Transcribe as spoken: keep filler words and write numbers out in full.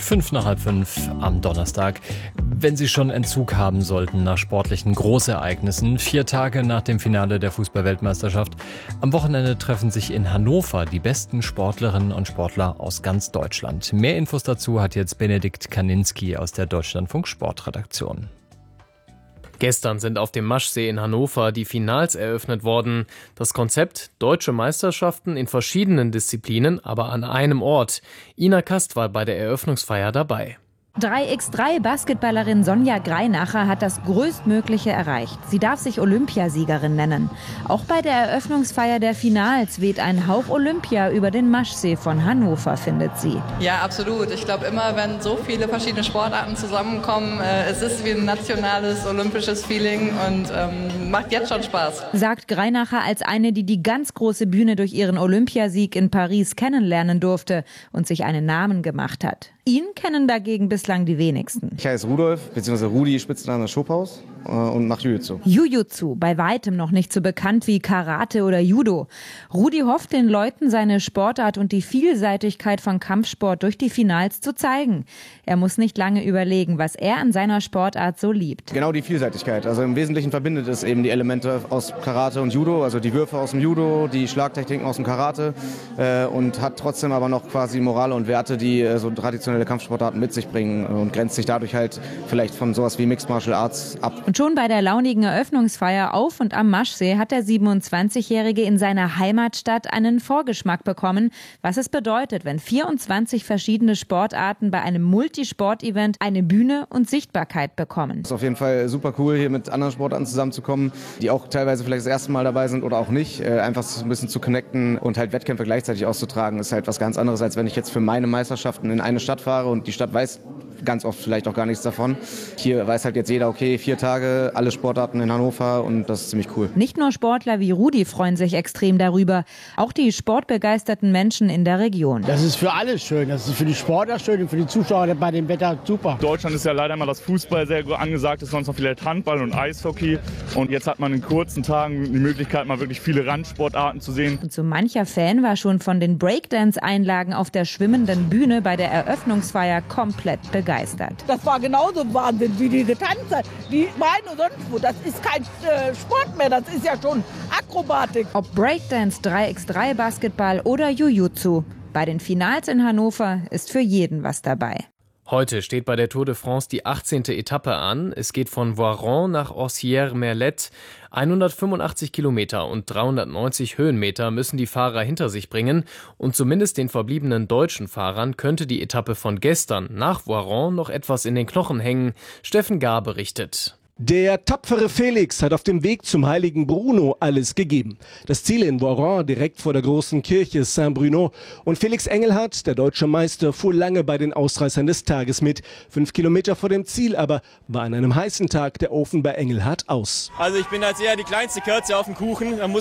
Fünf nach halb fünf am Donnerstag. Wenn Sie schon Entzug haben sollten nach sportlichen Großereignissen, vier Tage nach dem Finale der Fußball-Weltmeisterschaft. Am Wochenende treffen sich in Hannover die besten Sportlerinnen und Sportler aus ganz Deutschland. Mehr Infos dazu hat jetzt Benedikt Kaninski aus der Deutschlandfunk Sportredaktion. Gestern sind auf dem Maschsee in Hannover die Finals eröffnet worden. Das Konzept: deutsche Meisterschaften in verschiedenen Disziplinen, aber an einem Ort. Ina Kast war bei der Eröffnungsfeier dabei. drei gegen drei Basketballerin Sonja Greinacher hat das Größtmögliche erreicht. Sie darf sich Olympiasiegerin nennen. Auch bei der Eröffnungsfeier der Finals weht ein Hauch Olympia über den Maschsee von Hannover, findet sie. Ja, absolut. Ich glaube, immer wenn so viele verschiedene Sportarten zusammenkommen, äh, es ist wie ein nationales, olympisches Feeling und ähm, macht jetzt schon Spaß. Sagt Greinacher als eine, die die ganz große Bühne durch ihren Olympiasieg in Paris kennenlernen durfte und sich einen Namen gemacht hat. Ihn kennen dagegen bislang die wenigsten. Ich heiße Rudolf, beziehungsweise Rudi, Spitzname Schophaus, und mache Jiu-Jitsu. Jiu-Jitsu, bei weitem noch nicht so bekannt wie Karate oder Judo. Rudi hofft, den Leuten seine Sportart und die Vielseitigkeit von Kampfsport durch die Finals zu zeigen. Er muss nicht lange überlegen, was er an seiner Sportart so liebt. Genau die Vielseitigkeit. Also im Wesentlichen verbindet es eben die Elemente aus Karate und Judo, also die Würfe aus dem Judo, die Schlagtechniken aus dem Karate äh, und hat trotzdem aber noch quasi Morale und Werte, die äh, so traditionelle Kampfsportarten mit sich bringen und grenzt sich dadurch halt vielleicht von sowas wie Mixed Martial Arts ab. Und schon bei der launigen Eröffnungsfeier auf und am Maschsee hat der siebenundzwanzigjährige in seiner Heimatstadt einen Vorgeschmack bekommen, was es bedeutet, wenn vierundzwanzig verschiedene Sportarten bei einem Multisport-Event eine Bühne und Sichtbarkeit bekommen. Es ist auf jeden Fall super cool, hier mit anderen Sportarten zusammenzukommen, die auch teilweise vielleicht das erste Mal dabei sind oder auch nicht. Äh, einfach so ein bisschen zu connecten und halt Wettkämpfe gleichzeitig auszutragen, ist halt was ganz anderes, als wenn ich jetzt für meine Meisterschaften in eine Stadt fahre und die Stadt weiß ganz oft vielleicht auch gar nichts davon. Hier weiß halt jetzt jeder, okay, vier Tage, alle Sportarten in Hannover und das ist ziemlich cool. Nicht nur Sportler wie Rudi freuen sich extrem darüber, auch die sportbegeisterten Menschen in der Region. Das ist für alle schön, das ist für die Sportler schön und für die Zuschauer bei dem Wetter super. Deutschland ist ja leider immer das Fußball sehr angesagt, ist sonst noch vielleicht Handball und Eishockey und jetzt hat man in kurzen Tagen die Möglichkeit, mal wirklich viele Randsportarten zu sehen. Und so mancher Fan war schon von den Breakdance-Einlagen auf der schwimmenden Bühne bei der Eröffnungsfeier komplett begeistert. Das war genauso Wahnsinn, wie die getanzt hat. Die Beine sonst wo. Das ist kein äh, Sport mehr, das ist ja schon Akrobatik. Ob Breakdance, drei gegen drei Basketball oder Jiu-Jitsu. Bei den Finals in Hannover ist für jeden was dabei. Heute steht bei der Tour de France die achtzehnte Etappe an. Es geht von Voiron nach Orsières-Merlet. hundertfünfundachtzig Kilometer und dreihundertneunzig Höhenmeter müssen die Fahrer hinter sich bringen. Und zumindest den verbliebenen deutschen Fahrern könnte die Etappe von gestern nach Voiron noch etwas in den Knochen hängen. Steffen Gahr berichtet. Der tapfere Felix hat auf dem Weg zum heiligen Bruno alles gegeben. Das Ziel in Voiron, direkt vor der großen Kirche Saint-Bruno. Und Felix Engelhardt, der deutsche Meister, fuhr lange bei den Ausreißern des Tages mit. Fünf Kilometer vor dem Ziel aber war an einem heißen Tag der Ofen bei Engelhardt aus. Also ich bin als eher die kleinste Kerze auf dem Kuchen. Da muss